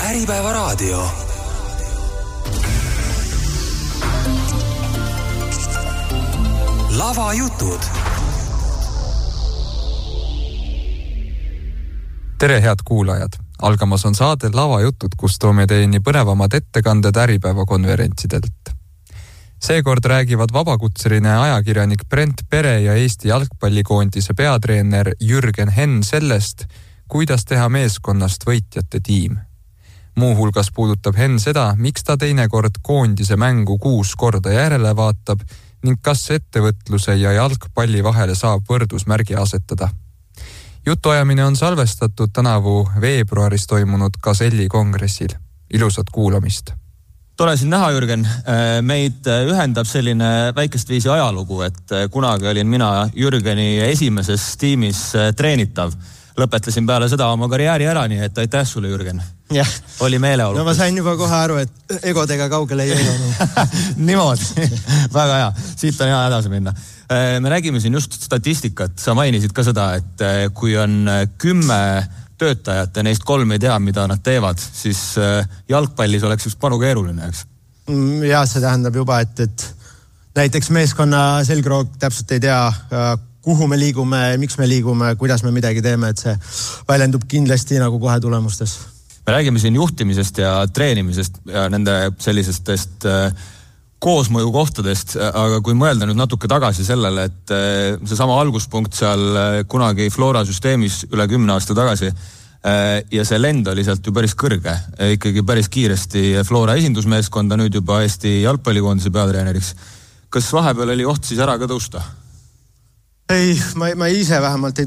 Äripäeva raadio. Lavajutud. Tere head kuulajad! Algamas on saade Lavajutud, kus toome teieni põnevamad ettekanded Äripäeva konverentsidelt. Seekord räägivad vabakutseline ajakirjanik Brent Pere ja Eesti jalgpallikoondise peatreener Jürgen Henn sellest, kuidas teha meeskonnast võitjate tiim. Muuhulgas puudutab Henn seda, miks ta teinekord koondise mängu 6 korda järele vaatab ning kas ettevõtluse ja jalgpalli vahele saab võrdusmärgi asetada. Jutuajamine on salvestatud tänavu veebruaris toimunud Gazelli kongressil. Ilusat kuulamist! Tore siin näha, Jürgen. Meid ühendab selline väikest viisi ajalugu, et kunagi olin mina Jürgeni esimeses tiimis treenitav. Lõpetasin peale seda oma karjääri ära, nii et aitäh sulle, Jürgen. Jah. Oli meeleolukas. No ma sain juba kohe aru, et egodega kaugele ei jõudnud. Niimoodi. Väga hea. Siit on hea edasi minna. Me räägime siin just statistikat. Sa mainisid ka seda, et kui on 10 töötajat ja neist 3 ei tea, mida nad teevad, siis jalgpallis oleks just panu keeruline, eks? Ja see tähendab juba, et näiteks meeskonna selgroog täpselt ei tea, kuhu me liigume, miks me liigume, kuidas me midagi teeme, et see väljendub kindlasti nagu kohe tulemustes. Me räägime siin juhtimisest ja treenimisest ja nende sellisestest koosmõju kohtadest, aga kui mõelda nüüd natuke tagasi sellele, et see sama alguspunkt seal kunagi Flora süsteemis üle 10 aasta tagasi ja see lend oli sealt ju päris kõrge, ikkagi päris kiiresti Flora esindusmeeskonda, nüüd juba Eesti jalgpallikoondise peatreeneriks. Kas vahepeal oli oht siis ära ka tõusta? Ei, ma ise vähemalt ei